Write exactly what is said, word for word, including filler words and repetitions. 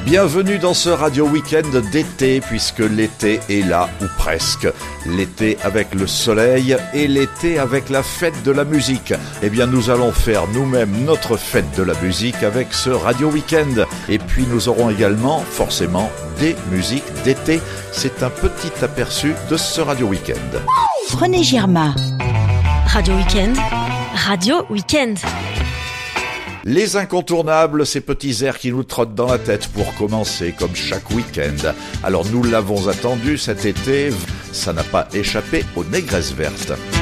Bienvenue dans ce Radio Week-end d'été, puisque l'été est là, ou presque. L'été avec le soleil et l'été avec la fête de la musique. Eh bien, nous allons faire nous-mêmes notre fête de la musique avec ce Radio Week-end. Et puis, nous aurons également, forcément, des musiques d'été. C'est un petit aperçu de ce Radio Week-end. René Girma. Radio Week-end. Radio Week-end. Les incontournables, ces petits airs qui nous trottent dans la tête pour commencer comme chaque week-end. Alors nous l'avons attendu cet été, ça n'a pas échappé aux négresses vertes.